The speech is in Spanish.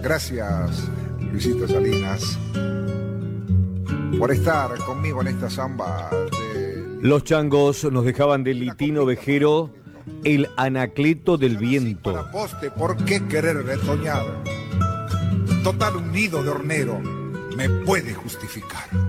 Gracias, Luisito Salinas, por estar conmigo en esta samba. Los changos nos dejaban del Litino Vejero el Anacleto del Viento. Para poste, ¿por qué querer retoñar? Total, un nido de hornero me puede justificar.